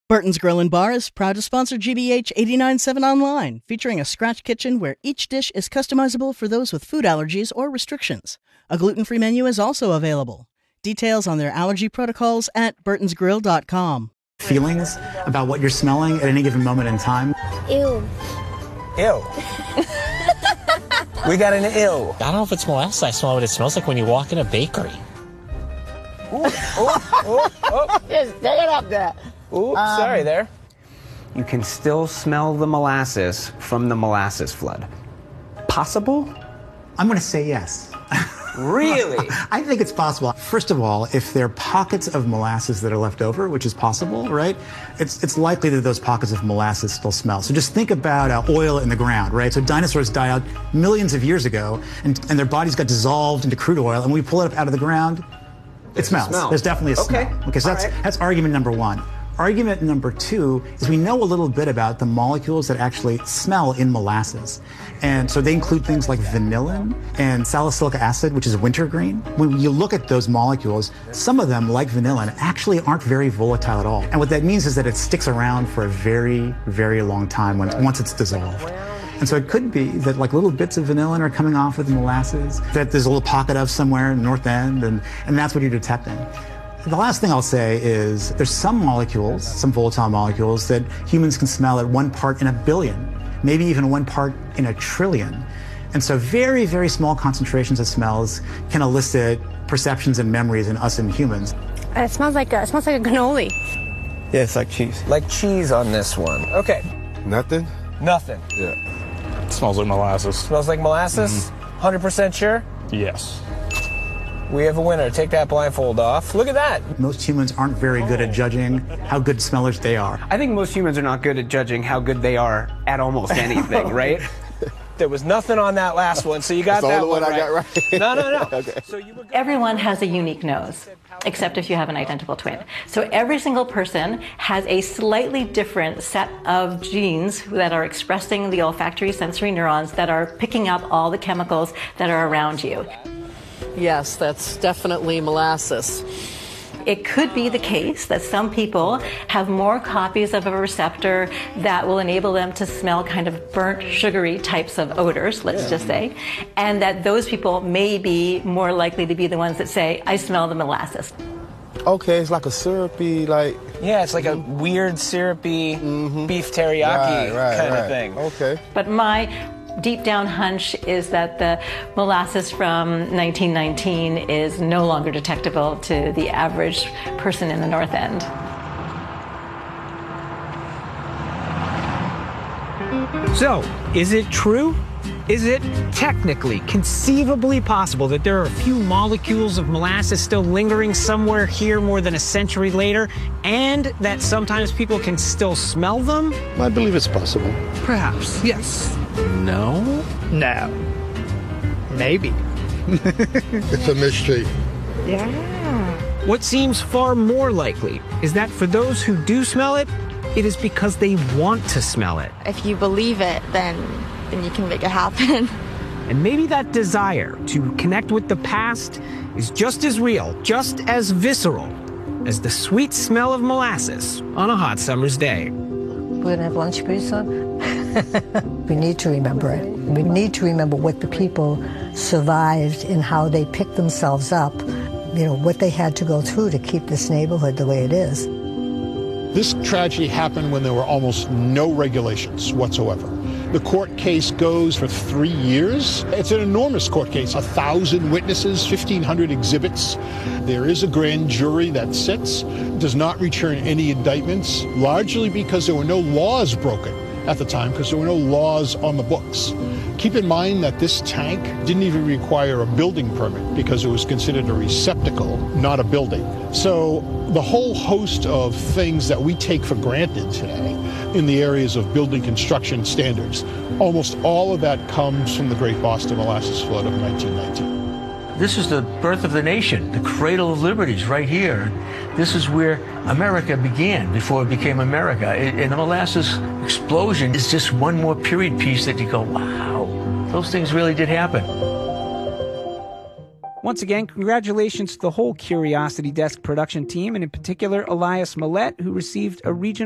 Burton's Grill and Bar is proud to sponsor GBH 89.7 Online, featuring a scratch kitchen where each dish is customizable for those with food allergies or restrictions. A gluten-free menu is also available. Details on their allergy protocols at burtonsgrill.com. Feelings about what you're smelling at any given moment in time. Ew. Ew. We got an ew. I don't know if it's molasses. I smell what it smells like when you walk in a bakery. Ooh, Just take it up there. ooh, sorry there. You can still smell the molasses from the molasses flood. Possible? I'm going to say yes. Really? I think it's possible. First of all, if there are pockets of molasses that are left over, which is possible, right? It's likely that those pockets of molasses still smell. So just think about oil in the ground, right? So dinosaurs died out millions of years ago, and their bodies got dissolved into crude oil, and when we pull it up out of the ground, it smells. There's definitely a smell. Okay, so that's argument number one. Argument number two is we know a little bit about the molecules that actually smell in molasses. And so they include things like vanillin and salicylic acid, which is wintergreen. When you look at those molecules, some of them, like vanillin, actually aren't very volatile at all. And what that means is that it sticks around for a very, very long time once it's dissolved. And so it could be that like little bits of vanillin are coming off of the molasses, that there's a little pocket of somewhere in the north end, and that's what you're detecting. The last thing I'll say is there's some molecules, some volatile molecules, that humans can smell at 1 part in a billion, maybe even 1 part in a trillion. And so very, very small concentrations of smells can elicit perceptions and memories in us and humans. It smells like a cannoli. Yeah, it's like cheese. Like cheese on this one. Okay. Nothing? Nothing. Yeah. It smells like molasses. Smells like molasses? 100% sure? Yes. We have a winner. Take that blindfold off. Look at that. Most humans aren't very good at judging how good smellers they are. I think most humans are not good at judging how good they are at almost anything, right? There was nothing on that last one, so you got That's that the one only one right. I got right. No. Okay. So you were Everyone has a unique nose, except if you have an identical twin. So every single person has a slightly different set of genes that are expressing the olfactory sensory neurons that are picking up all the chemicals that are around you. Yes, that's definitely molasses. It could be the case that some people have more copies of a receptor that will enable them to smell kind of burnt, sugary types of odors, let's just say, and that those people may be more likely to be the ones that say, I smell the molasses. Okay, it's like a syrupy, like... Yeah, it's like a weird syrupy beef teriyaki kind of thing. Okay. But my deep down hunch is that the molasses from 1919 is no longer detectable to the average person in the North End. So, is it true? Is it technically, conceivably possible that there are a few molecules of molasses still lingering somewhere here more than a century later, and that sometimes people can still smell them? I believe it's possible. Perhaps, yes. No? No. Maybe. It's a mystery. Yeah. What seems far more likely is that for those who do smell it, it is because they want to smell it. If you believe it, then you can make it happen. And maybe that desire to connect with the past is just as real, just as visceral as the sweet smell of molasses on a hot summer's day. We're going to have lunch pretty soon. We need to remember it. We need to remember what the people survived and how they picked themselves up, you know, what they had to go through to keep this neighborhood the way it is. This tragedy happened when there were almost no regulations whatsoever. The court case goes for 3 years. It's an enormous court case, 1,000 witnesses, 1,500 exhibits. There is a grand jury that sits, does not return any indictments, largely because there were no laws broken at the time, because there were no laws on the books. Keep in mind that this tank didn't even require a building permit because it was considered a receptacle, not a building. So the whole host of things that we take for granted today in the areas of building construction standards, almost all of that comes from the Great Boston Molasses Flood of 1919. This is the birth of the nation, the cradle of liberties right here. This is where America began before it became America. And the molasses explosion is just one more period piece that you go, wow, those things really did happen. Once again, congratulations to the whole Curiosity Desk production team, and in particular, Elias Millette, who received a regional